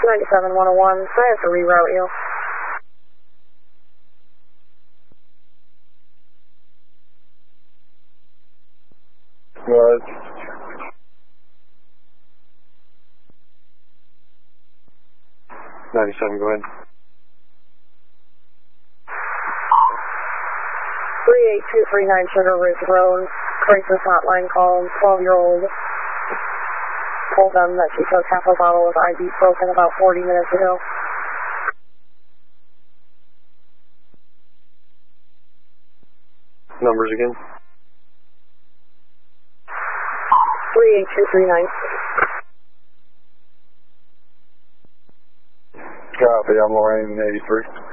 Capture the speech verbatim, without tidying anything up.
ninety-seven one oh one, so I have to reroute you. Right. ninety-seven, go ahead. three eight two three nine Sugar Ridge Road, crisis hotline call, twelve-year-old. Told them that she took half a bottle of ibuprofen about forty minutes ago. Numbers again? three eight two three nine. Copy, I'm Lorraine, eighty-three.